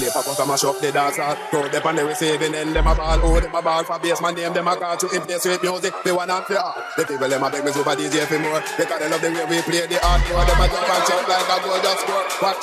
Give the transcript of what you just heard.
the pop up and mash up the dance hall. Crowd up on the receiving end, them a ball. Oh, them a ball for bass man name, them a call to if they sweet music. They want to fear. The people them a beg me super DJ for more. Because they love the way we play the hardcore. Them a jump and shout like a goal just score. Watch